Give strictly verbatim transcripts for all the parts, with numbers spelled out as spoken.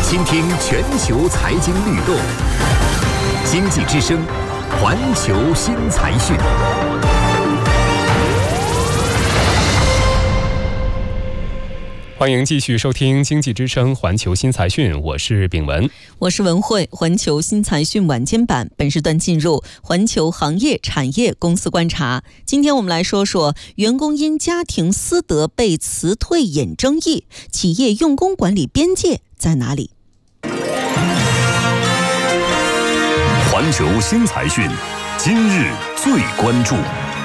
倾听全球财经律动，经济之声，环球新财讯。欢迎继续收听经济之声环球新财讯，我是炳文， 我是文慧。环球新财讯晚间版本时段进入环球行业产业公司观察。今天我们来说说员工因家庭私德被辞退引争议，企业用工管理边界在哪里？ 环球新财讯，今日最关注。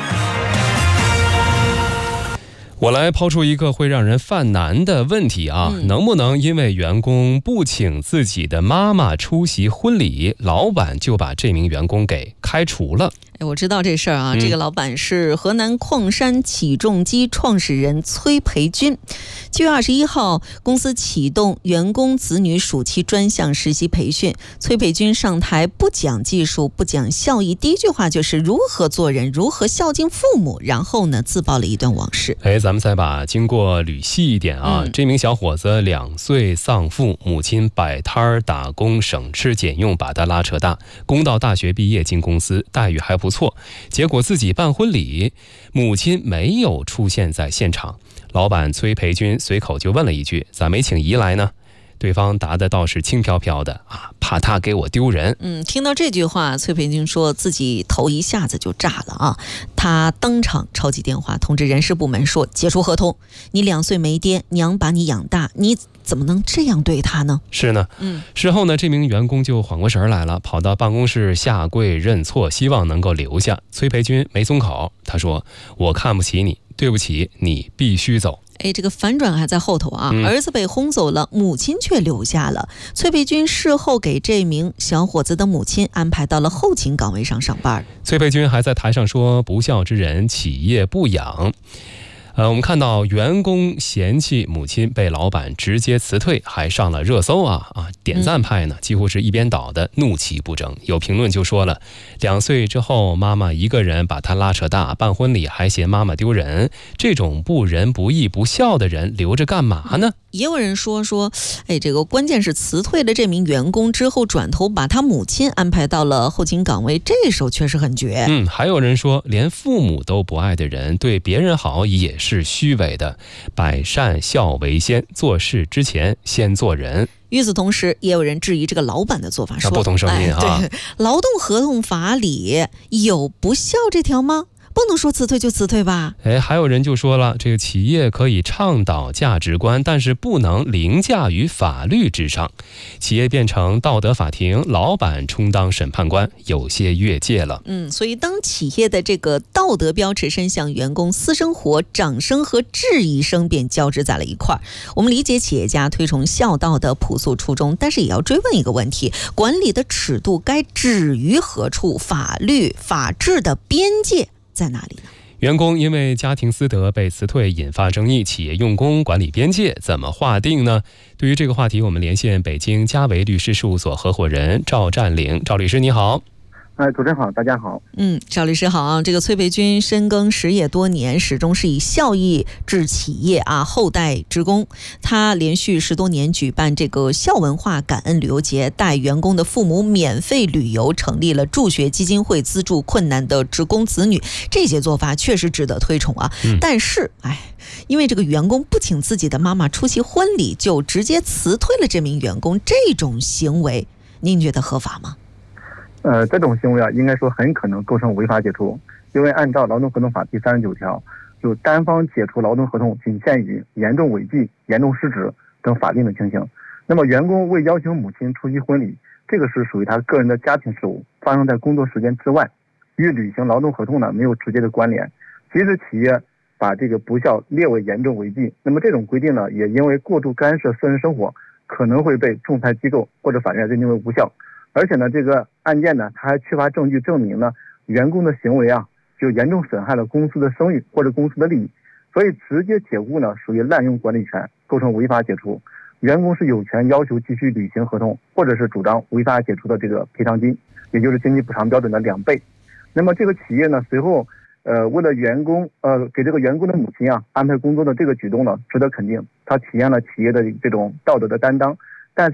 我来抛出一个会让人犯难的问题啊，嗯、能不能因为员工不请自己的妈妈出席婚礼，老板就把这名员工给开除了？ 哎，我知道这事儿啊、嗯，这个老板是河南矿山起重机创始人崔培军。七月二十一号，公司启动员工子女暑期专项实习培训。崔培军上台不讲技术，不讲效益，第一句话就是如何做人，如何孝敬父母，然后呢，自曝了一段往事。 哎，咱们再把经过捋细一点啊。嗯、这名小伙子两岁丧父，母亲摆摊打工省吃俭用把他拉扯大，供到大学毕业进公司，待遇还不错。结果自己办婚礼，母亲没有出现在现场。老板崔培军随口就问了一句：“咋没请姨来呢？”对方答的倒是轻飘飘的啊，怕他给我丢人。 嗯，听到这句话，崔培军说自己头一下子就炸了啊！他当场抄起电话通知人事部门说解除合同。你两岁没爹，娘把你养大，你怎么能这样对他呢？ 是呢， 嗯， 事后呢，这名员工就缓过神来了，跑到办公室下跪认错，希望能够留下。崔培军没松口，他说：“我看不起你，对不起，你必须走。” 哎，这个反转还在后头啊！ 嗯、 儿子被轰走了，母亲却留下了。崔培军事后给这名小伙子的母亲安排到了后勤岗位上上班。 崔培军还在台上说：“不孝之人，企业不养。”呃，我们看到员工嫌弃母亲被老板直接辞退，还上了热搜啊啊！点赞派呢，几乎是一边倒的怒其不争。有评论就说了，两岁之后妈妈一个人把他拉扯大，办婚礼还嫌妈妈丢人，这种不仁不义不孝的人留着干嘛呢？ 也有人说说，哎，这个关键是辞退了这名员工之后，转头把他母亲安排到了后勤岗位，这手确实很绝。 嗯，还有人说，连父母都不爱的人，对别人好也是虚伪的，百善孝为先，做事之前先做人。 与此同时，也有人质疑这个老板的做法，说不同声音啊、 哎，对，劳动合同法里有不孝这条吗？不能说辞退就辞退吧。 哎，还有人就说了，这个企业可以倡导价值观，但是不能凌驾于法律之上。企业变成道德法庭，老板充当审判官，有些越界了。 嗯，所以当企业的这个道德标尺伸向员工私生活，掌声和质疑声便交织在了一块儿。我们理解企业家推崇孝道的朴素初衷，但是也要追问一个问题：管理的尺度该止于何处？法律法治的边界在哪里呢？ 员工因为家庭私德被辞退引发争议，企业用工管理边界怎么划定呢？对于这个话题，我们连线北京嘉维律师事务所合伙人赵占领。赵律师你好。 哎，主持人好，大家好。 嗯，赵律师好。这个崔培军深耕实业多年，始终是以孝义治企业啊，后代之功。他连续十多年举办这个孝文化感恩旅游节，带员工的父母免费旅游，成立了助学基金会，资助困难的职工子女。这些做法确实值得推崇啊。 嗯、 但是，哎，因为这个员工不请自己的妈妈出席婚礼，就直接辞退了这名员工，这种行为，您觉得合法吗？ 呃，这种行为啊，应该说很可能构成违法解除，因为按照劳动合同法第三十九条，就单方解除劳动合同仅限于严重违纪、严重失职等法定的情形。那么员工未邀请母亲出席婚礼，这个是属于他个人的家庭事务，发生在工作时间之外，与履行劳动合同呢没有直接的关联。即使企业把这个不孝列为严重违纪，那么这种规定呢，也因为过度干涉私人生活，可能会被仲裁机构或者法院认定为无效。而且呢，这个案件呢，它还缺乏证据证明呢，员工的行为啊，就严重损害了公司的声誉或者公司的利益，所以直接解雇呢，属于滥用管理权，构成违法解除。员工是有权要求继续履行合同，或者是主张违法解除的这个赔偿金，也就是经济补偿标准的两倍。那么这个企业呢，随后呃，为了员工呃给这个员工的母亲啊安排工作的这个举动呢，值得肯定，它体现了企业的这种道德的担当。但是呢，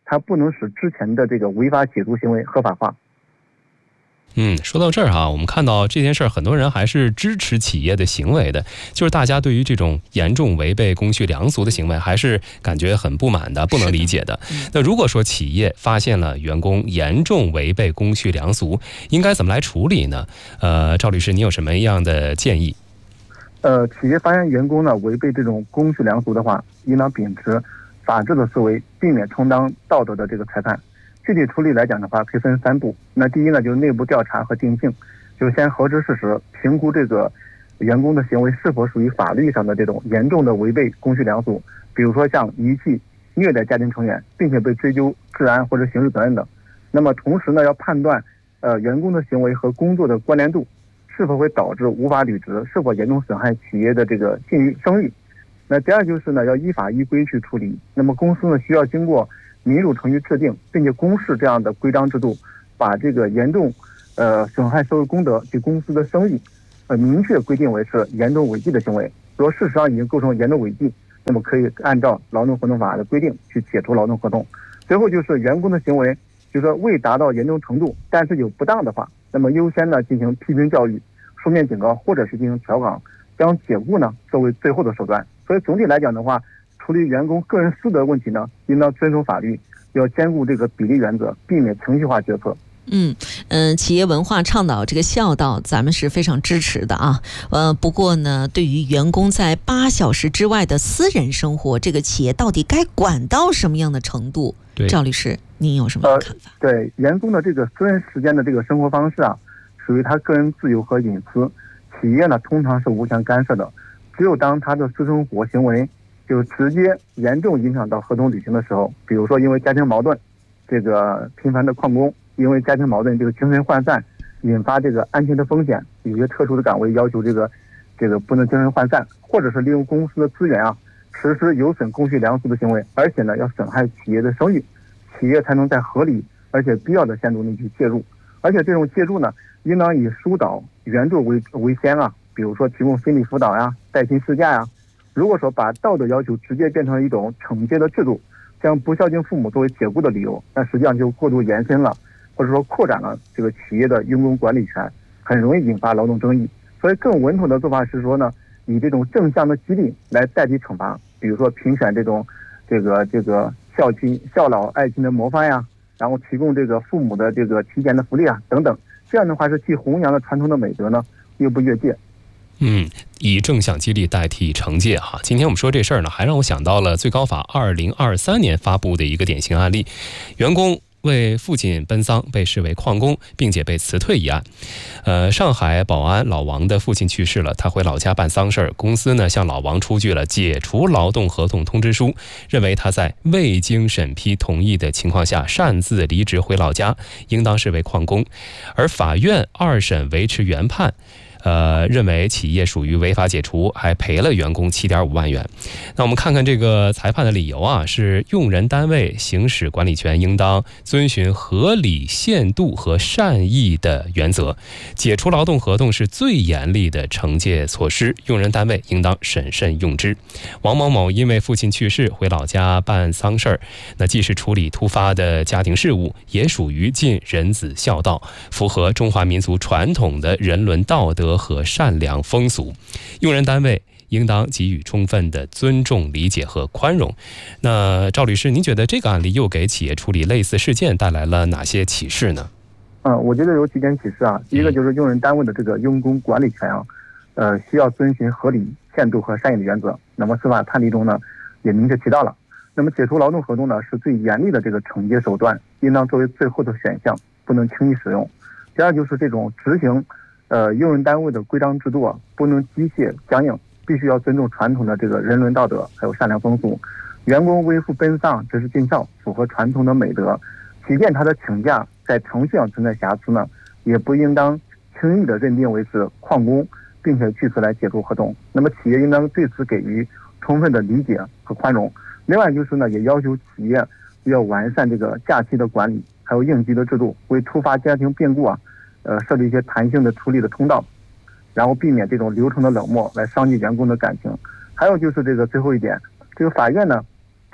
它不能使之前的这个违法解除行为合法化。 嗯，说到这儿哈，我们看到这件事儿，很多人还是支持企业的行为的，就是大家对于这种严重违背公序良俗的行为，还是感觉很不满的，不能理解的。那如果说企业发现了员工严重违背公序良俗，应该怎么来处理呢？呃，赵律师，你有什么样的建议？ 呃，企业发现员工呢违背这种公序良俗的话，应当秉持法治的思维，避免充当道德的这个裁判。具体处理来讲的话，可以分三步。那第一呢，就是内部调查和定性，就是先核实事实，评估这个员工的行为是否属于法律上的这种严重的违背公序良俗，比如说像遗弃、虐待家庭成员，并且被追究治安或者刑事责任等。那么同时呢，要判断呃员工的行为和工作的关联度，是否会导致无法履职，是否严重损害企业的这个信誉声誉。那第二就是呢，要依法依规去处理。那么公司呢，需要经过民主程序制定，并且公示这样的规章制度，把这个严重呃损害社会公德及公司的声誉，呃明确规定为是严重违纪的行为。如果事实上已经构成严重违纪，那么可以按照劳动合同法的规定去解除劳动合同。最后就是员工的行为，就是说未达到严重程度，但是有不当的话，那么优先呢进行批评教育、书面警告，或者是进行调岗，将解雇呢作为最后的手段。所以总体来讲的话，处理员工个人私德问题呢，应当遵守法律，要兼顾这个比例原则，避免情绪化决策。 嗯嗯、呃，企业文化倡导这个孝道，咱们是非常支持的啊。呃，不过呢，对于员工在八小时之外的私人生活，这个企业到底该管到什么样的程度？赵律师，您有什么看法？ 呃、对员工的这个私人时间的这个生活方式啊，属于他个人自由和隐私，企业呢通常是无权干涉的。只有当他的私生活行为就直接严重影响到合同履行的时候，比如说因为家庭矛盾，这个频繁的旷工，因为家庭矛盾这个精神涣散，引发这个安全的风险，有些特殊的岗位要求这个这个不能精神涣散，或者是利用公司的资源啊，实施有损公序良俗的行为，而且呢要损害企业的声誉，企业才能在合理而且必要的限度内去介入。而且这种介入呢，应当以疏导援助为为先啊，比如说提供心理辅导呀、带薪事假呀。如果说把道德要求直接变成一种惩戒的制度，将不孝敬父母作为解雇的理由，那实际上就过度延伸了，或者说扩展了这个企业的员工管理权，很容易引发劳动争议。所以更稳妥的做法是说呢，以这种正向的激励来代替惩罚，比如说评选这种这个这个孝亲孝老爱亲的模范呀，然后提供这个父母的这个提前的福利啊等等。这样的话是既弘扬了传统的美德呢，又不越界。 嗯，以正向激励代替惩戒哈。今天我们说这事儿呢，还让我想到了最高法二零二三年发布的一个典型案例，员工为父亲奔丧被视为旷工，并且被辞退一案。呃，上海宝安老王的父亲去世了，他回老家办丧事儿，公司呢向老王出具了解除劳动合同通知书，认为他在未经审批同意的情况下擅自离职回老家，应当视为旷工。而法院二审维持原判。呃，认为企业属于违法解除，还赔了员工七点五万元。那我们看看这个裁判的理由啊，是用人单位行使管理权应当遵循合理限度和善意的原则，解除劳动合同是最严厉的惩戒措施，用人单位应当审慎用之。王某某因为父亲去世回老家办丧事儿，那既是处理突发的家庭事务，也属于尽人子孝道，符合中华民族传统的人伦道德和善良风俗，用人单位应当给予充分的尊重、理解和宽容。那赵律师，您觉得这个案例又给企业处理类似事件带来了哪些启示呢？ 嗯，我觉得有几点启示啊。第一个就是用人单位的这个用工管理权啊，呃，需要遵循合理、限度和善意的原则。那么司法判例中呢，也明确提到了。那么解除劳动合同呢，是最严厉的这个惩戒手段，应当作为最后的选项，不能轻易使用。第二就是这种执行。呃，用人单位的规章制度啊，不能机械僵硬，必须要尊重传统的这个人伦道德，还有善良风俗。员工为父奔丧，这是尽孝，符合传统的美德。即便他的请假在程序上存在瑕疵呢，也不应当轻易的认定为是旷工，并且据此来解除合同。那么企业应当对此给予充分的理解和宽容。另外就是呢，也要求企业要完善这个假期的管理，还有应急的制度，为突发家庭变故啊。呃，设立一些弹性的处理的通道，然后避免这种流程的冷漠来伤及员工的感情。还有就是这个最后一点，这个法院呢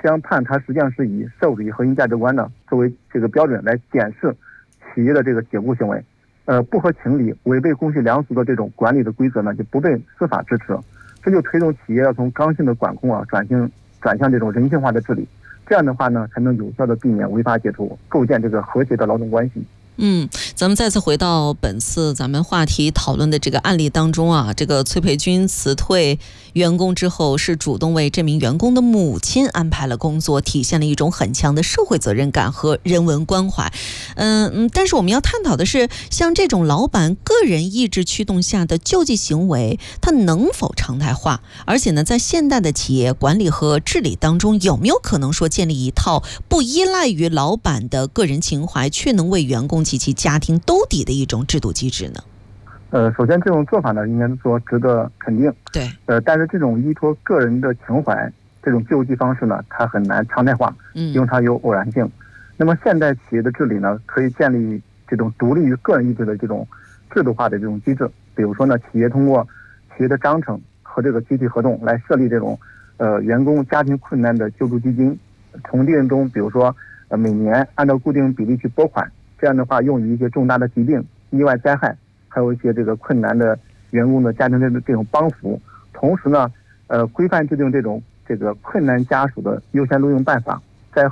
这样判它实际上是以社会主义核心价值观呢作为这个标准来检视企业的这个解雇行为。呃，不合情理、违背公序良俗的这种管理的规则呢，就不被司法支持。这就推动企业要从刚性的管控啊，转型转向这种人性化的治理。这样的话呢，才能有效的避免违法解除，构建这个和谐的劳动关系。 嗯，咱们再次回到本次咱们话题讨论的这个案例当中啊，这个崔培军辞退员工之后，是主动为这名员工的母亲安排了工作，体现了一种很强的社会责任感和人文关怀。嗯嗯，但是我们要探讨的是，像这种老板个人意志驱动下的救济行为，它能否常态化？而且呢，在现代的企业管理和治理当中，有没有可能说建立一套不依赖于老板的个人情怀，却能为员工及其家庭兜底的一种制度机制呢？ 呃，首先这种做法呢，应该说值得肯定。 对。 呃，但是这种依托个人的情怀这种救济方式呢，它很难常态化，因为它有偶然性。嗯、那么现代企业的治理呢，可以建立这种独立于个人意志的这种制度化的这种机制。比如说呢，企业通过企业的章程和这个集体合同来设立这种呃员工家庭困难的救助基金，从利润中，比如说呃每年按照固定比例去拨款。这样的话，用于一些重大的疾病、意外灾害，还有一些这个困难的员工的家庭的这种帮扶。同时呢，呃，规范制定这种这个困难家属的优先录用办法，